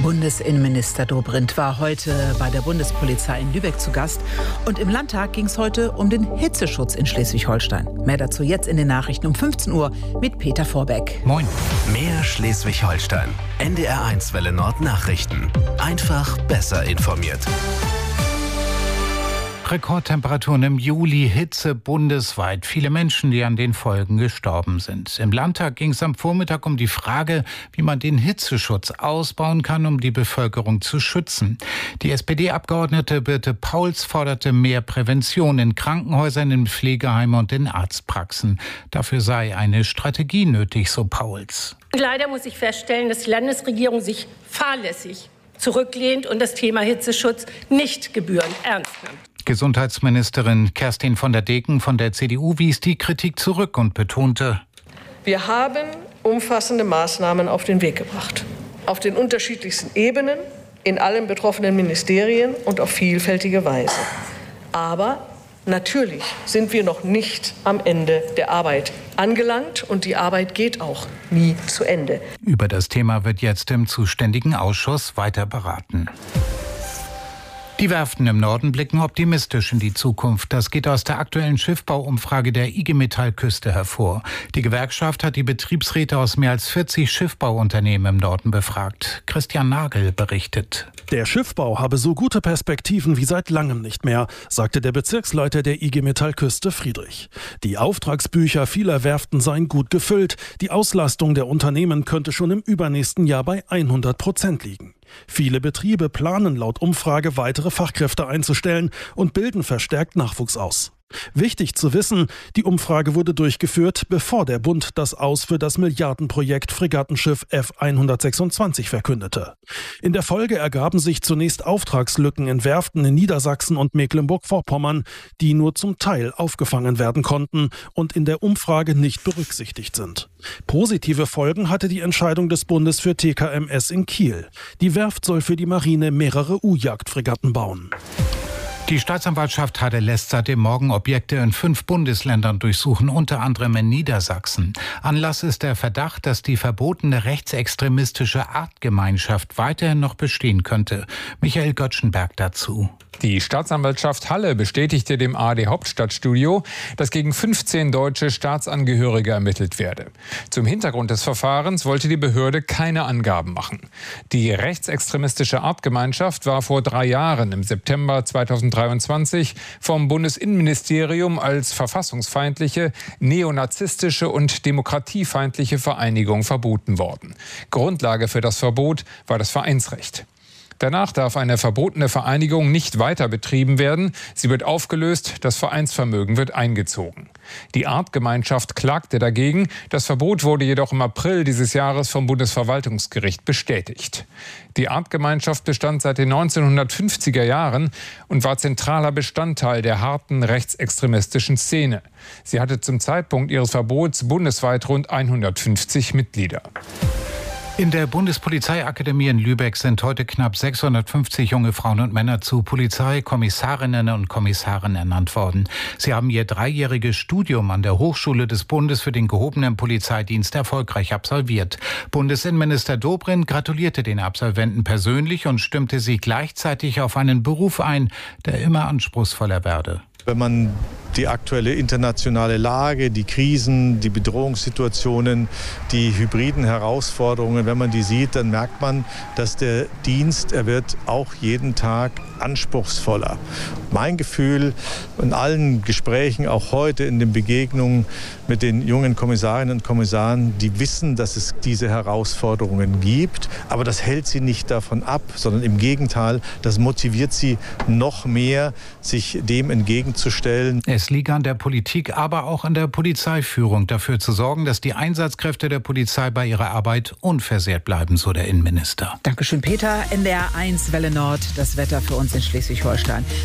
Bundesinnenminister Dobrindt war heute bei der Bundespolizei in Lübeck zu Gast. Und im Landtag ging es heute um den Hitzeschutz in Schleswig-Holstein. Mehr dazu jetzt in den Nachrichten um 15 Uhr mit Peter Vorbeck. Moin. Mehr Schleswig-Holstein. NDR1 Welle Nord Nachrichten. Einfach besser informiert. Rekordtemperaturen im Juli, Hitze bundesweit. Viele Menschen, die an den Folgen gestorben sind. Im Landtag ging es am Vormittag um die Frage, wie man den Hitzeschutz ausbauen kann, um die Bevölkerung zu schützen. Die SPD-Abgeordnete Birte Pauls forderte mehr Prävention in Krankenhäusern, in Pflegeheimen und in Arztpraxen. Dafür sei eine Strategie nötig, so Pauls. Leider muss ich feststellen, dass die Landesregierung sich fahrlässig zurücklehnt und das Thema Hitzeschutz nicht gebührend ernst nimmt. Gesundheitsministerin Kerstin von der Deken von der CDU wies die Kritik zurück und betonte: Wir haben umfassende Maßnahmen auf den Weg gebracht. Auf den unterschiedlichsten Ebenen, in allen betroffenen Ministerien und auf vielfältige Weise. Aber natürlich sind wir noch nicht am Ende der Arbeit angelangt und die Arbeit geht auch nie zu Ende. Über das Thema wird jetzt im zuständigen Ausschuss weiter beraten. Die Werften im Norden blicken optimistisch in die Zukunft. Das geht aus der aktuellen Schiffbauumfrage der IG Metall Küste hervor. Die Gewerkschaft hat die Betriebsräte aus mehr als 40 Schiffbauunternehmen im Norden befragt. Christian Nagel berichtet. Der Schiffbau habe so gute Perspektiven wie seit langem nicht mehr, sagte der Bezirksleiter der IG Metall Küste Friedrich. Die Auftragsbücher vieler Werften seien gut gefüllt. Die Auslastung der Unternehmen könnte schon im übernächsten Jahr bei 100% liegen. Viele Betriebe planen laut Umfrage weitere Fachkräfte einzustellen und bilden verstärkt Nachwuchs aus. Wichtig zu wissen, die Umfrage wurde durchgeführt, bevor der Bund das Aus für das Milliardenprojekt Fregattenschiff F126 verkündete. In der Folge ergaben sich zunächst Auftragslücken in Werften in Niedersachsen und Mecklenburg-Vorpommern, die nur zum Teil aufgefangen werden konnten und in der Umfrage nicht berücksichtigt sind. Positive Folgen hatte die Entscheidung des Bundes für TKMS in Kiel. Die Werft soll für die Marine mehrere U-Jagdfregatten bauen. Die Staatsanwaltschaft Halle lässt seit dem Morgen Objekte in 5 Bundesländern durchsuchen, unter anderem in Niedersachsen. Anlass ist der Verdacht, dass die verbotene rechtsextremistische Artgemeinschaft weiterhin noch bestehen könnte. Michael Göttschenberg dazu. Die Staatsanwaltschaft Halle bestätigte dem ARD Hauptstadtstudio, dass gegen 15 deutsche Staatsangehörige ermittelt werde. Zum Hintergrund des Verfahrens wollte die Behörde keine Angaben machen. Die rechtsextremistische Artgemeinschaft war vor 3 Jahren im September 2023 vom Bundesinnenministerium als verfassungsfeindliche, neonazistische und demokratiefeindliche Vereinigung verboten worden. Grundlage für das Verbot war das Vereinsrecht. Danach darf eine verbotene Vereinigung nicht weiter betrieben werden. Sie wird aufgelöst, das Vereinsvermögen wird eingezogen. Die Artgemeinschaft klagte dagegen. Das Verbot wurde jedoch im April dieses Jahres vom Bundesverwaltungsgericht bestätigt. Die Artgemeinschaft bestand seit den 1950er Jahren und war zentraler Bestandteil der harten rechtsextremistischen Szene. Sie hatte zum Zeitpunkt ihres Verbots bundesweit rund 150 Mitglieder. In der Bundespolizeiakademie in Lübeck sind heute knapp 650 junge Frauen und Männer zu Polizeikommissarinnen und Kommissaren ernannt worden. Sie haben ihr 3-jähriges Studium an der Hochschule des Bundes für den gehobenen Polizeidienst erfolgreich absolviert. Bundesinnenminister Dobrindt gratulierte den Absolventen persönlich und stimmte sie gleichzeitig auf einen Beruf ein, der immer anspruchsvoller werde. Wenn man die aktuelle internationale Lage, die Krisen, die Bedrohungssituationen, die hybriden Herausforderungen, wenn man die sieht, dann merkt man, dass der Dienst, er wird auch jeden Tag anspruchsvoller. Mein Gefühl in allen Gesprächen, auch heute in den Begegnungen mit den jungen Kommissarinnen und Kommissaren, die wissen, dass es diese Herausforderungen gibt, aber das hält sie nicht davon ab, sondern im Gegenteil, das motiviert sie noch mehr, sich dem entgegenzustellen. Es liege an der Politik, aber auch an der Polizeiführung, dafür zu sorgen, dass die Einsatzkräfte der Polizei bei ihrer Arbeit unversehrt bleiben, so der Innenminister. Dankeschön, Peter. NDR1 Welle Nord, das Wetter für uns in Schleswig-Holstein.